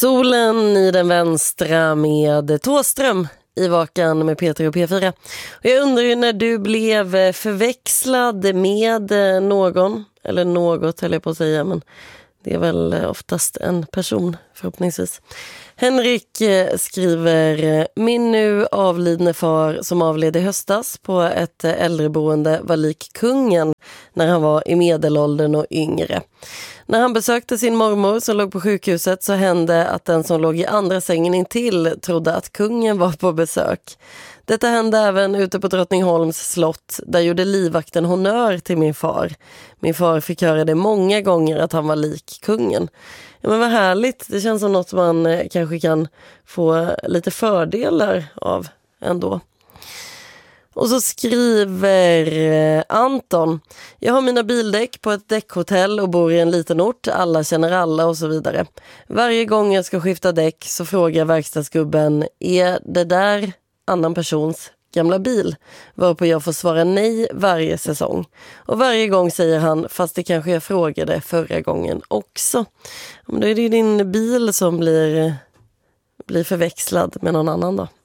Solen i den vänstra med Tåström i Vakan med Peter och P4. Och jag undrar ju när du blev förväxlad med någon, eller något höll jag på att säga, men det är väl oftast en person förhoppningsvis. Henrik skriver: min nu avlidne far som avled i höstas på ett äldreboende var lik kungen när han var i medelåldern och yngre. När han besökte sin mormor som låg på sjukhuset så hände att den som låg i andra sängen intill trodde att kungen var på besök. Detta hände även ute på Drottningholms slott. Där gjorde livvakten honör till min far. Min far fick höra det många gånger att han var lik kungen. Ja, men vad härligt. Det känns som något man kanske kan få lite fördelar av ändå. Och så skriver Anton: jag har mina bildäck på ett däckhotell och bor i en liten ort. Alla känner alla och så vidare. Varje gång jag ska skifta däck så frågar verkstadsgubben: är det där annan persons gamla bil? Varpå jag får svara nej varje säsong. Och varje gång säger han: fast det kanske jag frågade förra gången också. Men då är det ju din bil som blir förväxlad med någon annan då.